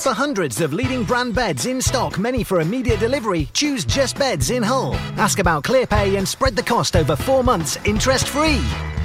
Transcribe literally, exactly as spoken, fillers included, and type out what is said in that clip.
For hundreds of leading brand beds in stock, many for immediate delivery, choose Just Beds in Hull. Ask about ClearPay and spread the cost over four months interest-free.